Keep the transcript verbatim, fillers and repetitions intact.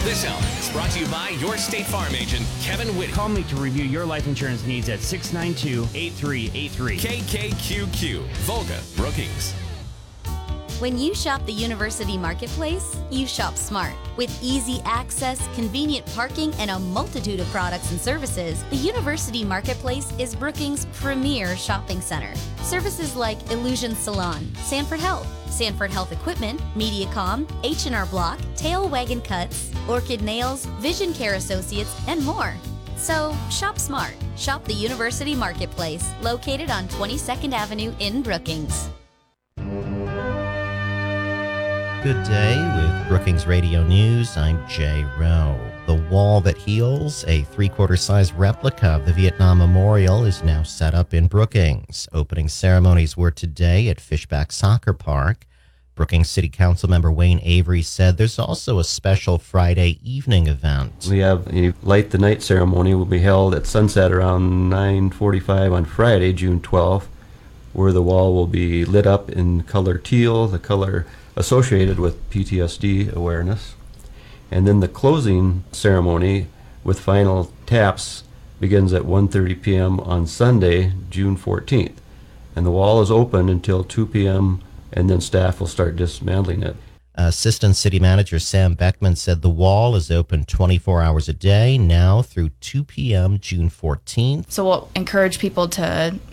This element is brought to you by your State Farm agent, Kevin Whitty. Call me to review your life insurance needs at six nine two, eight three eight three. K K Q Q, Volga, Brookings. When you shop the University Marketplace, you shop smart. With easy access, convenient parking, and a multitude of products and services, the University Marketplace is Brookings' premier shopping center. Services like Illusion Salon, Sanford Health, Sanford Health Equipment, Mediacom, H and R Block, Tail Wagon Cuts, Orchid Nails, Vision Care Associates, and more. So, shop smart. Shop the University Marketplace, located on twenty-second Avenue in Brookings. Good day with Brookings Radio News. I'm Jay Rowe. The Wall That Heals, a three-quarter size replica of the Vietnam Memorial, is now set up in Brookings. Opening ceremonies were today at Fishback Soccer Park. Brookings City Council member Wayne Avery said there's also a special Friday evening event. We have a Light the Night ceremony will be held at sunset around nine forty-five on Friday, June twelfth, where the wall will be lit up in color teal, the color associated with P T S D awareness. And then the closing ceremony with final taps begins at one thirty p.m. on Sunday, June fourteenth. And the wall is open until two p.m. and then staff will start dismantling it. Assistant City Manager Sam Beckman said the wall is open twenty-four hours a day now through two p.m. June fourteenth. So we'll encourage people to